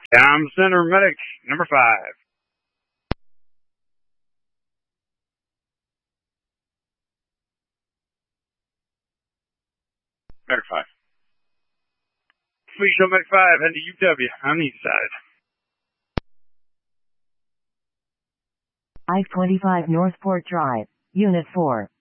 Tom Center Medic, number 5. Medic 5. Fleet Show Medic 5, heading to UW on the east side. I-25 Northport Drive, Unit 4.